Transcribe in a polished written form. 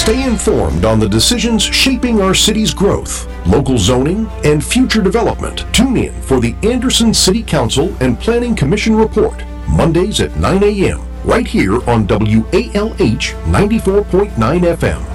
Stay informed on the decisions shaping our city's growth, local zoning, and future development. Tune in for the Anderson City Council and Planning Commission Report, Mondays at 9 a.m., right here on WALH 94.9 FM.